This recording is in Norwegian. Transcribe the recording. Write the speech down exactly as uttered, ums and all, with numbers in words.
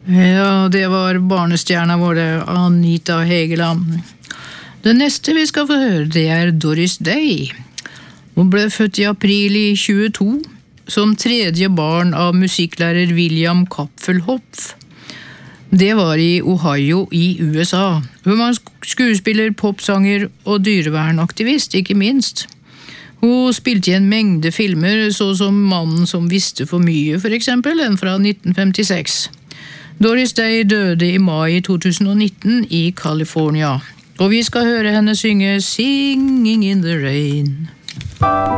Ja, det var barnestjerna vår, det, Anita Hegeland. Det neste vi skal få høre, det er Doris Day. Hun ble født i april i tjueto, som tredje barn av musikklærer William Kapfelhopf. Det var i Ohio i U S A. Hun var skuespiller, popsanger og dyrevernaktivist, ikke minst. Hun spilte i en mengde filmer, så som Mannen som visste for mye, for eksempel, en fra nitten femtiseks. Doris Day døde i mai to tusen og nitten i California. Og vi skal høre henne synge Singing in the Rain.